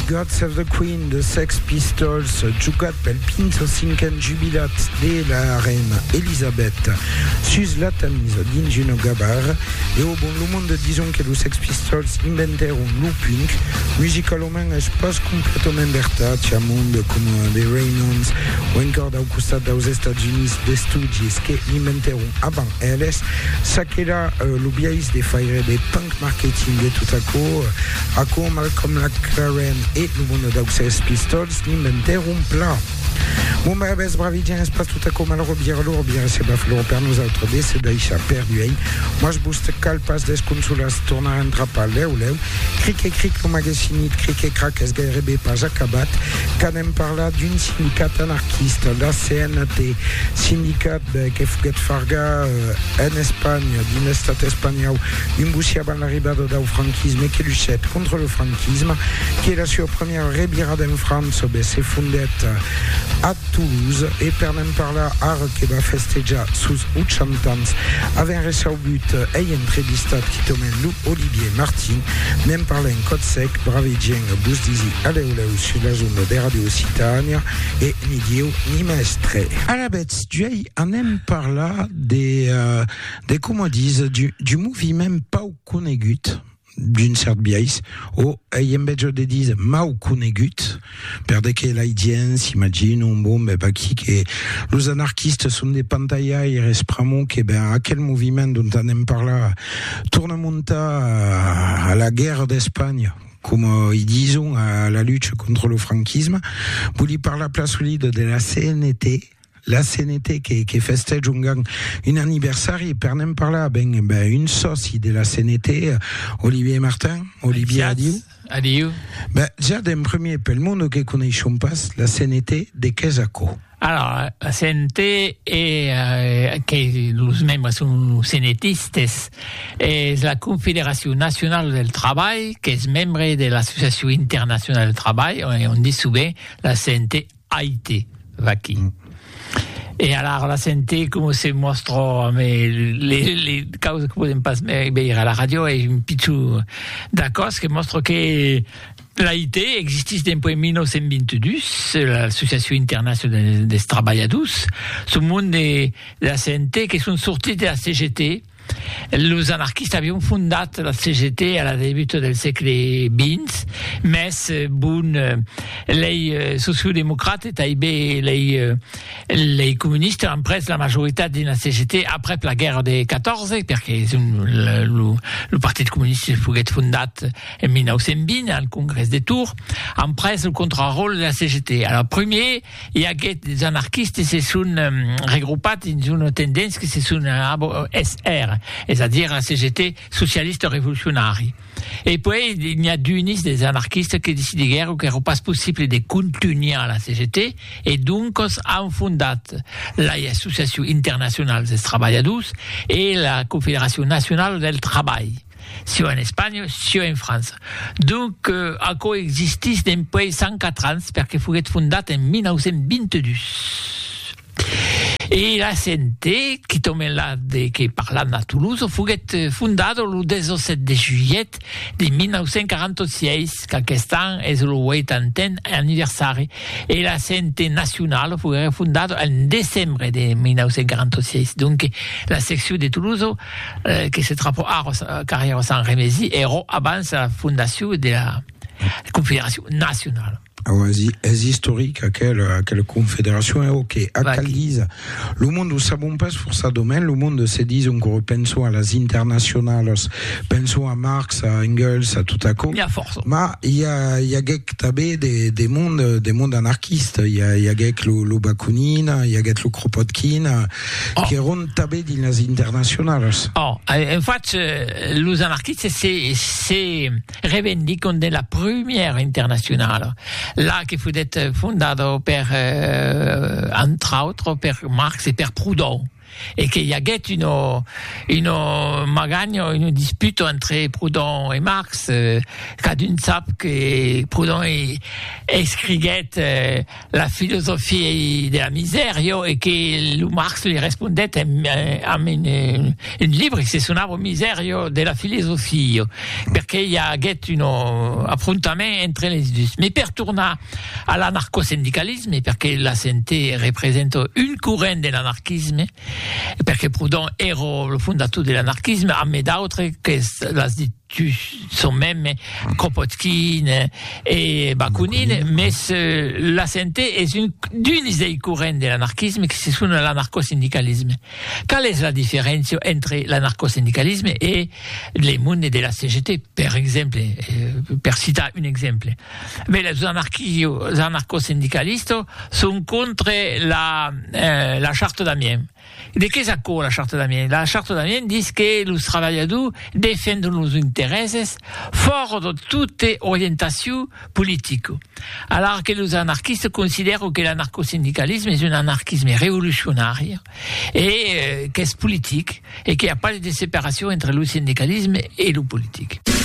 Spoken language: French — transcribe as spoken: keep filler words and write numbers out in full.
God Save the Queen de Sex Pistols, jugat pel pinzo cinquen jubilat de la reine Elisabeth sus la tamise dins un gabar e au bon lo monde disons que los Sex Pistols inventaron lo punk musicalment es pas completament vertat a monde com The Ramones o encore au costat dels Estats Units d'estudis que inventaron avant elles ça que là euh, lo biais de faire de punk marketing de tout à coup a com Malcolm McLaren et le monde dels Sex Pistols inventaron pla. Bon, bah, ben, bravidien, es pas tout à coup mal robier lourd, bien, c'est baf l'euro per nous autres, des, c'est d'aïcha perdu, hein. Moi, je booste cal, passe des consulas, tourne un drapal, leu, leu, cric et cric, le magasinite, cric et crac, es gairebe, pas jacabat, canem par là d'une syndicat anarchiste, la C N T, syndicat, ben, que fuguet farga, euh, en Espagne, d'une estat espagnol, une bouchia ban l'arribada au franquisme, et qui luchette contre le franquisme, qui est la sua première rebirade en France, ben, c'est fondette, a Toulouse et pernem par là ar que va festejar sus ochantans avec un au but et entrevistat qui tomen Lou Olivier Martin même par là en côte sec bravidien bus d'ici allez ou sur la zone de Radio Occitania et ni dio ni mestre à la bête tu en aime par là des euh, des comment disent du du mouvement pas au conégut d'une certaine biais o ayembejo de diz mau conegut perde que l'aidien s'imagine un bon mais pas qui que les anarchistes sont des pantallas et respramon que ben à quel mouvement dont on aime par là tourne monta à, à la guerre d'Espagne comme ils disent à la lutte contre le franquisme vous lui par la place solide de la C N T la C N T qui, qui festège un gang un anniversaire et pernem par là ben, ben une sauce de la C N T Olivier Martin Olivier Adieu Adieu ben déjà d'un premier pel monde que connaissons pas la C N T de Quesaco. Alors, la C N T est, euh, que los membres sont cenetistes, est la Confédération nationale del travail, qui est membre de l'Association internationale du travail, et on dit souvent la C N T A I T, vaqui. Mm. Et alors, la C N T, comme se montre, mais les, les causes que podem pas veure à la radio, est un petit d'accord, qui montre que l'A I T existe depuis dix-neuf cent vingt-deux, l'Association internationale des travailladors, ce monde de la C N T qui sont sortis de la C G T. Les anarchistes avaient fondé la C G T à la début du siècle vingt, mais bon, les sociodémocrates et les, les communistes ont pris la majorité de la C G T après la guerre de quatorze, parce que le, le, le Parti communiste fut fondé en dix-neuf cent vingt, au Congrès de Tours, ont pris le contre-rôle de la C G T. Alors, premier, il y a des anarchistes qui se sont regroupés dans une tendance qui se sont S R. C'est-à-dire la C G T socialiste révolutionnaire. Et puis, il y a d'unis des anarchistes qui décident de guerre ou qu'il n'est pas possible de continuer à la C G T, et donc ont fondé l'Association internationale des travailladors et la Confédération nationale del travail. Soit en Espagne, soit en France. Donc, euh, a coexisté depuis cent quatre ans, parce qu'il fut fondé en dix-neuf cent vingt-deux. Et la C N T, qui tombe là, de, qui parle à Toulouse, fut fondée le dix-sept juillet de dix-neuf cent quarante-six, qu'aquest an est le huitantè anniversaire. Et la C N T nationale fut fondée en décembre de dix-neuf cent quarante-six. Donc, la section de Toulouse, euh, qui se trappe à carrière sans Rémézy, era avant la fondation de la Confédération nationale. Ah ouais, est historique à quelle, à quelle confédération est ok. À quelle dise, le monde ne savons pas sur sa domaine, le monde se dit encore penso à las internationales, penso à Marx, à Engels, à tout à coup. Il y a force. Mais il y a, il y a gek tabé des, des mondes, des mondes anarchistes. Il y a, il y a gek le, le Bakounine, il y a gek le Kropotkin, oh. qui sont tabés dans les internationales. Oh, en fait, les anarchistes, c'est, c'est revendiquent comme de la première internationale. Là, qui fut fondée par, euh, entre autres, par Marx et par Proudhon. et qu'il y a une, une magagne, une dispute entre Proudhon et Marx, euh, quand d'une sap que Proudhon écrivait euh, la philosophie de la misère, et que Marx lui répondait à une, une, une livre qui se chiamava Miserio de la philosophie, parce qu'il y a un affrontement entre les deux. Mais per tornar à l'anarcosyndicalisme, parce que la C N T représente une courant de l'anarchisme, parce que Proudhon era le fondateur de l'anarchisme, mais d'autres que las sont même Kropotkin et Bakounine, mais ce, la C N T est une d'une des courants de l'anarchisme qui se sono l'anarcosyndicalisme. Quelle est la différence entre l'anarcosyndicalisme et les mondes de la C G T, par exemple, per citer un exemple? Mais les anarcosyndicalistes sont contre la, euh, la charte d'Amiens. De qu'est-ce que la charte d'Amiens? La charte d'Amiens dit que les travailleurs défendent nos intérêts fort de toute orientation politique. Alors que les anarchistes considèrent que l'anarcosyndicalisme est un anarchisme révolutionnaire et euh, qu'est politique et qu'il n'y a pas de séparation entre le syndicalisme et le politique.